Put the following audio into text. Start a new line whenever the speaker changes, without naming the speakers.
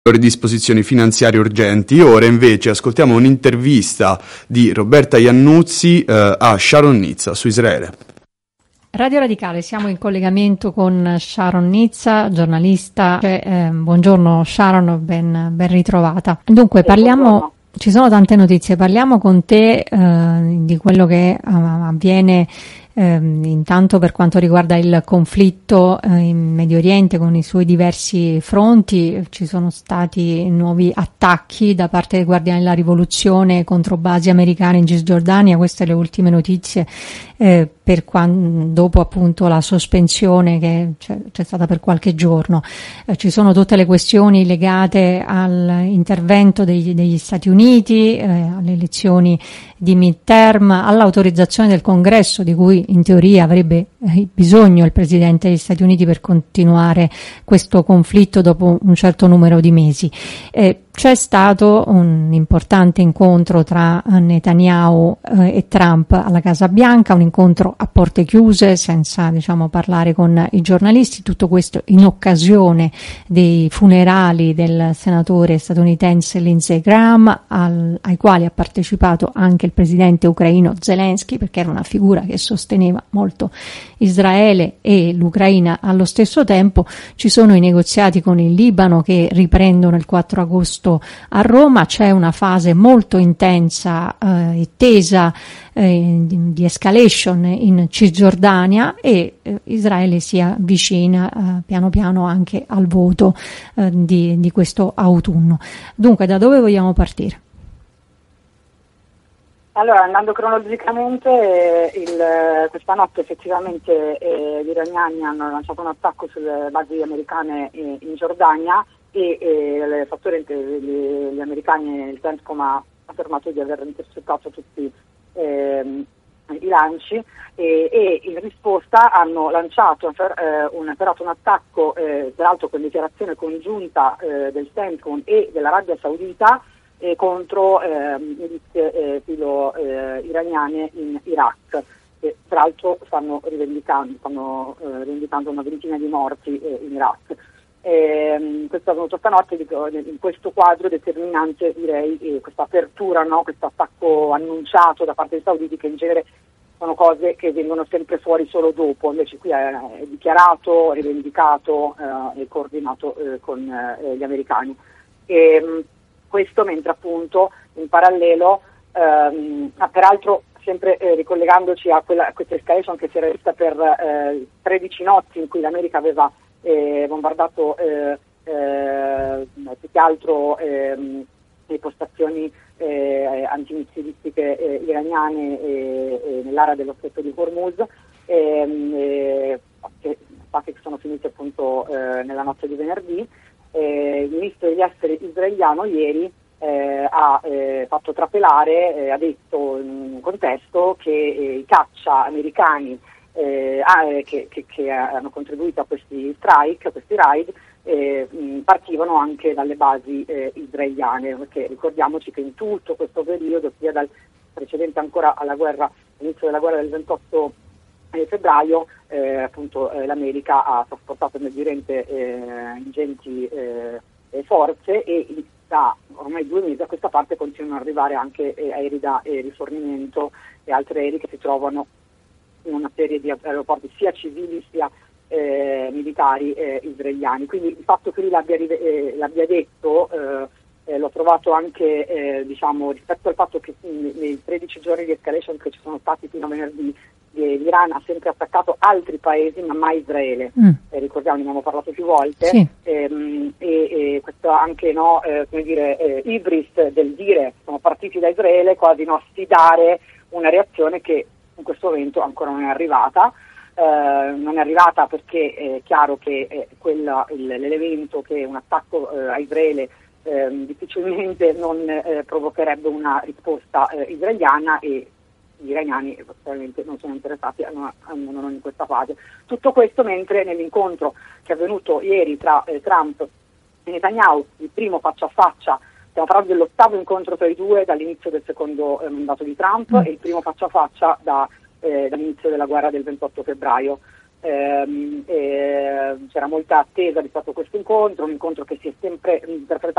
disposizioni finanziarie urgenti. Ora invece ascoltiamo un'intervista di Roberta Iannuzzi a Sharon Nizza su Israele.
Radio Radicale, siamo in collegamento con Sharon Nizza, giornalista. Buongiorno Sharon, ben ritrovata. Dunque parliamo, ci sono tante notizie, parliamo con te di quello che avviene intanto per quanto riguarda il conflitto in Medio Oriente con i suoi diversi fronti. Ci sono stati nuovi attacchi da parte dei Guardiani della Rivoluzione contro basi americane in Cisgiordania, queste le ultime notizie, dopo appunto la sospensione che c'è stata per qualche giorno. Ci sono tutte le questioni legate all'intervento degli Stati Uniti, alle elezioni di midterm, all'autorizzazione del Congresso di cui in teoria avrebbe bisogno il Presidente degli Stati Uniti per continuare questo conflitto dopo un certo numero di mesi. C'è stato un importante incontro tra Netanyahu e Trump alla Casa Bianca, un incontro a porte chiuse senza parlare con i giornalisti, tutto questo in occasione dei funerali del senatore statunitense Lindsey Graham, ai quali ha partecipato anche il presidente ucraino Zelensky, perché era una figura che sosteneva molto Israele e l'Ucraina allo stesso tempo. Ci sono i negoziati con il Libano che riprendono il 4 agosto a Roma. C'è una fase molto intensa e tesa di escalation in Cisgiordania e Israele si avvicina piano piano anche al voto di questo autunno. Dunque, da dove vogliamo partire?
Allora, andando cronologicamente, questa notte effettivamente gli iraniani hanno lanciato un attacco sulle basi americane in Giordania e il fattore gli americani, il CENTCOM ha affermato di aver intercettato tutti i lanci e in risposta hanno lanciato operato un attacco, peraltro con dichiarazione congiunta del CENTCOM e dell'Arabia Saudita, contro milizie filo iraniane in Iraq, che peraltro stanno rivendicando una ventina di morti in Iraq. Questo è avvenuto stanotte, in questo quadro determinante direi questa apertura, questo attacco annunciato da parte dei sauditi, che in genere sono cose che vengono sempre fuori solo dopo, invece qui è dichiarato, rivendicato e coordinato con gli americani. Questo mentre appunto in parallelo, peraltro sempre ricollegandoci a questa escalation che si era vista per 13 notti in cui l'America aveva bombardato più che altro le postazioni antimissilistiche iraniane nell'area dello stretto di Hormuz, che sono finite appunto nella notte di venerdì. Il ministro degli esteri israeliano ieri ha fatto trapelare, ha detto in un contesto che i caccia americani che hanno contribuito a questi strike, a questi raid, partivano anche dalle basi israeliane, perché ricordiamoci che in tutto questo periodo, sia dal precedente ancora all'inizio della guerra del 28 febbraio, l'America ha trasportato nel Medio Oriente ingenti forze e da ormai 2 mesi a questa parte continuano ad arrivare anche aerei da rifornimento e altri aerei che si trovano in una serie di aeroporti sia civili sia militari israeliani. Quindi il fatto che lui l'abbia detto l'ho trovato anche rispetto al fatto che nei 13 giorni di escalation che ci sono stati fino a venerdì, l'Iran ha sempre attaccato altri paesi ma mai Israele, ricordiamo, ne abbiamo parlato più volte, sì. E questo anche ibris del dire siamo partiti da Israele, quasi sfidare una reazione che in questo momento ancora non è arrivata. Non è arrivata perché è chiaro che l'elemento che un attacco a Israele difficilmente non provocherebbe una risposta israeliana, e gli iraniani probabilmente non sono interessati, non in questa fase. Tutto questo mentre nell'incontro che è avvenuto ieri tra Trump e Netanyahu, il primo faccia a faccia, stiamo parlando dell'8º incontro tra i due dall'inizio del secondo mandato di Trump, e il primo faccia a faccia dall'inizio della guerra del 28 febbraio. c'era molta attesa rispetto a questo incontro, un incontro che si è sempre interpretato